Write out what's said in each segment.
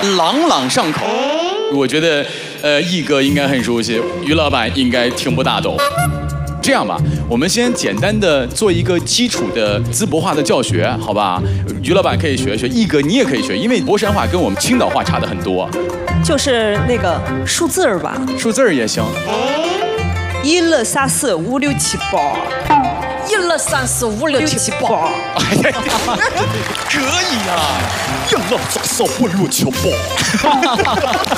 朗朗上口。我觉得，毅哥应该很熟悉，于老板应该听不大懂。这样吧，我们先简单的做一个基础的淄博话的教学，好吧？于老板可以学学，毅哥你也可以学，因为博山话跟我们青岛话差的很多。 就是那个数字儿吧， 数字儿也行。 1、2、3、4、5、6、7、8。1、2、3、4、5、6、7、8。 哎呀，可以呀！1、2、3、4、5、6、7、8。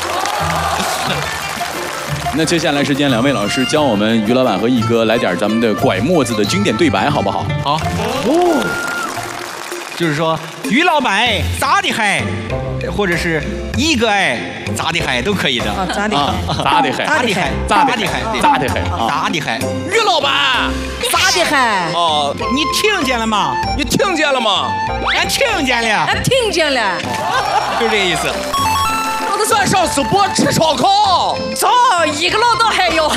那接下来时间，两位老师教我们于老板和毅哥来点咱们的拐沫子的经典对白，好不好？ 好。哦。就是说，于老板哎，咋的嗨？或者是毅哥哎，咋的嗨都可以的。 啊，咋的嗨？ 咋的嗨？ 咋的嗨？ 咋的嗨？咋的嗨？ 咋的嗨？ 于老板， 咋的嗨？ 哦， 你听见了吗？ 你听见了吗？ 俺听见了。 俺听见了。 就这个意思。 咱上淄博吃烧烤， 走，一个老道还要。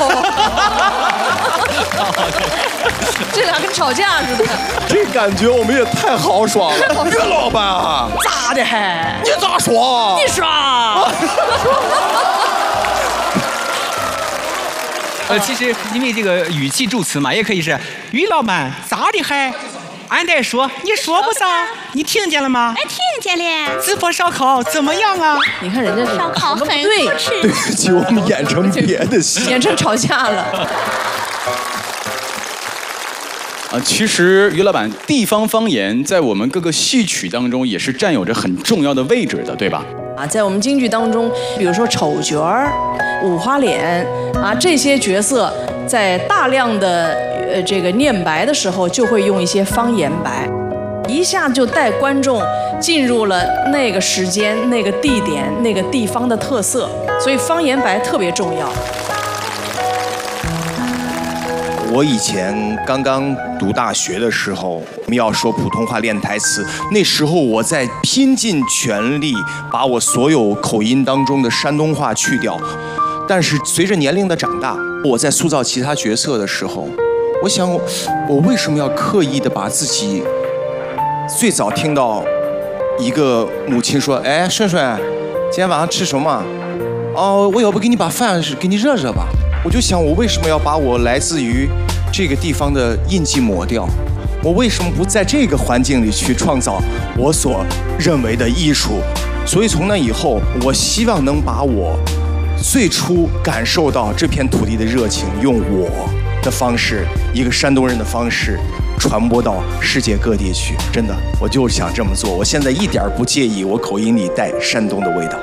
这俩跟吵架似的。 这感觉我们也太豪爽了。于老板， 咋的还？ 你咋说？ 你说。 其实因为这个语气助词嘛，也可以是于老板咋的还？俺得说，你说不啥？你听见了吗？ 哎，听见了。 淄博烧烤怎么样啊？ 你看人家烧烤很对， 对不起，我们演成别的戏， 演成吵架了。 其实于老板，地方方言在我们各个戏曲当中也是占有着很重要的位置的，对吧？ 在我们京剧当中，比如说丑角儿、五花脸这些角色，在大量的这个念白的时候，就会用一些方言白，一下就带观众进入了那个时间、那个地点、那个地方的特色，所以方言白特别重要。 我以前刚刚读大学的时候，我们要说普通话练台词，那时候我在拼尽全力把我所有口音当中的山东话去掉。但是随着年龄的长大，我在塑造其他角色的时候，我想我为什么要刻意的把自己最早听到一个母亲说，哎，顺顺，今天晚上吃什么？哦，我要不给你把饭给你热热吧。我就想，我为什么要把我来自于这个地方的印记抹掉？我为什么不在这个环境里去创造我所认为的艺术？所以从那以后，我希望能把我最初感受到这片土地的热情，用我的方式，一个山东人的方式，传播到世界各地去。真的，我就想这么做。我现在一点不介意我口音里带山东的味道。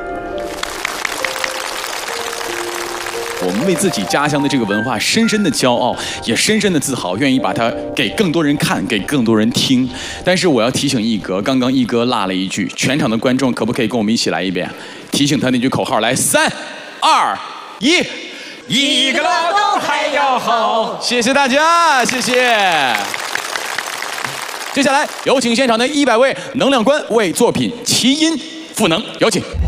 我们为自己家乡的这个文化深深的骄傲，也深深的自豪，愿意把它给更多人看，给更多人听。但是我要提醒毅哥，刚刚毅哥落了一句，全场的观众可不可以跟我们一起来一遍？提醒他那句口号，来，3、2、1， 一个老道还要好。 谢谢大家，谢谢。接下来有请现场的100位能量官为作品齐音赋能，有请。